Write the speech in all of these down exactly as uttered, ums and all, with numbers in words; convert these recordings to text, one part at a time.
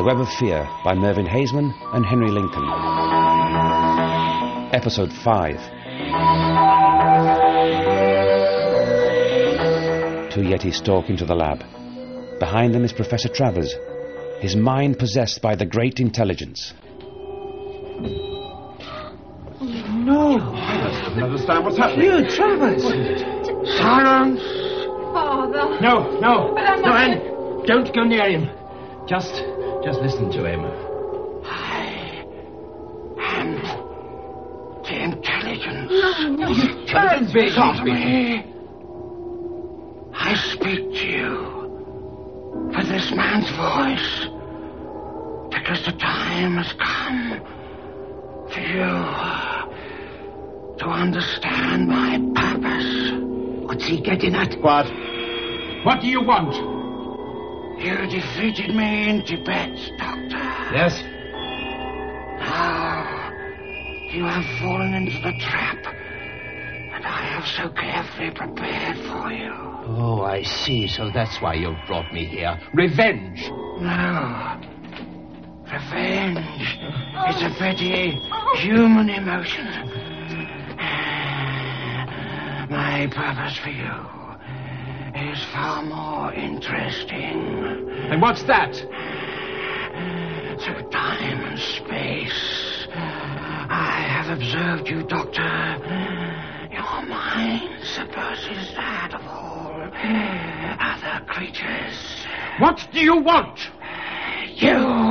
The Web of Fear by Mervyn Haseman and Henry Lincoln. Episode five. Two Yetis stalk into the lab. Behind them is Professor Travers, his mind possessed by the great intelligence. No, I don't understand what's happening. You, Travers. Silence. Father. No, no. But I'm no, not... Anne, don't go near him. Just, just listen to him. I am the intelligence. No, no. Don't be. Stop me. I speak to you with this man's voice because the time has come for you to understand my purpose. What's he getting at? What? What do you want? You defeated me in Tibet, Doctor. Yes? Now, you have fallen into the trap that I have so carefully prepared for you. Oh, I see. So that's why you've brought me here. Revenge. No. Revenge is a very human emotion. My purpose for you is far more interesting. And what's that? Through time and space, I have observed you, Doctor. Your mind supposes that of all other creatures. What do you want? You...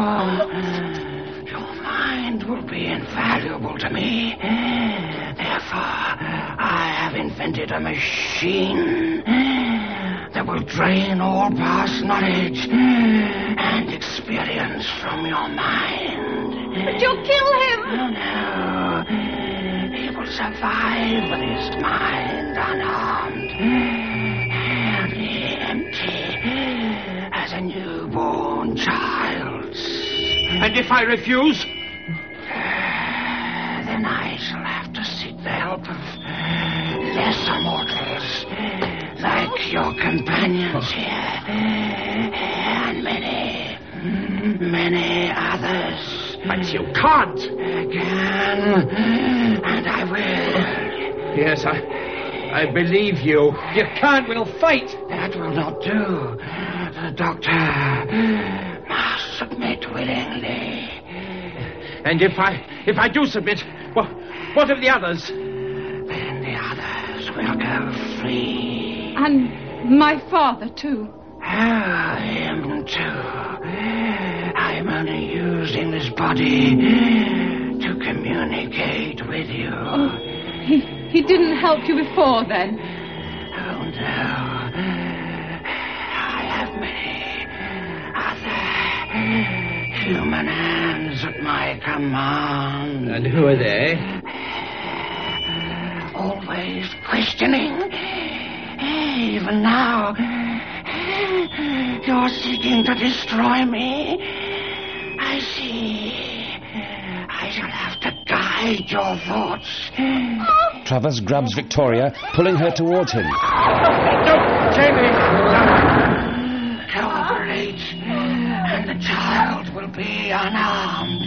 Your mind will be invaluable to me. Therefore, I have invented a machine that will drain all past knowledge and experience from your mind. But you'll kill him! No, no. He will survive with his mind unarmed and empty as a newborn child's. And if I refuse? Then I shall have to seek the help of lesser mortals like your companions here and many, many others. But you can't. I can, and I will. Yes, I, I believe you. You can't. We'll fight. That will not do. The doctor must submit willingly. And if I, if I do submit, what, what of the others? Then the others will go free. And my father, too. Ah, him too. I'm only using this body to communicate with you. Oh, he, he didn't help you before, then? Oh, no. I have many other human hands at my command. And who are they? Always questioning. Even now, you're seeking to destroy me. I see. I shall have to guide your thoughts. Travers grabs Victoria, pulling her towards him. Don't, Jamie! Cooperate, and the child will be unarmed.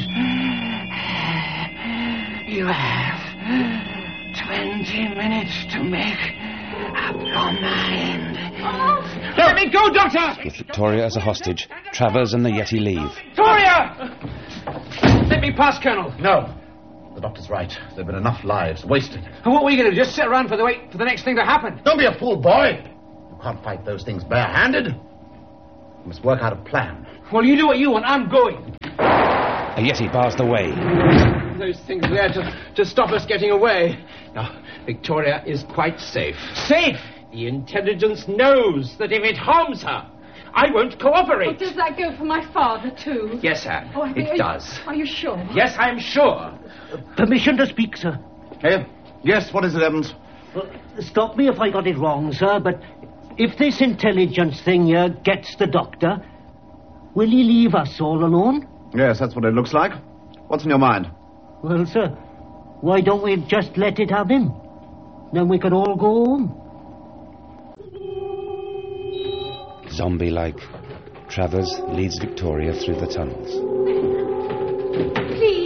You have twenty minutes to make up your mind. Let me go, Doctor! With Victoria as a hostage, Travers and the Yeti leave. Victoria! Let me pass, Colonel. No. The doctor's right. There have been enough lives wasted. And what were you going to do? Just sit around for the wait for the next thing to happen? Don't be a fool, boy. You can't fight those things barehanded. You must work out a plan. Well, you do what you want. I'm going. A Yeti bars the way. Those things are there to, to stop us getting away. Now, Victoria is quite safe. Safe? The intelligence knows that if it harms her, I won't cooperate. Oh, does that go for my father, too? Yes, Anne, Oh, I think- it does. Are you sure? Yes, I'm sure. Permission to speak, sir. Hey? Yes, what is it, Evans? Well, stop me if I got it wrong, sir, but if this intelligence thing here gets the doctor, will he leave us all alone? Yes, that's what it looks like. What's in your mind? Well, sir, why don't we just let it have him? Then we can all go home. Zombie-like, Travers leads Victoria through the tunnels. Please.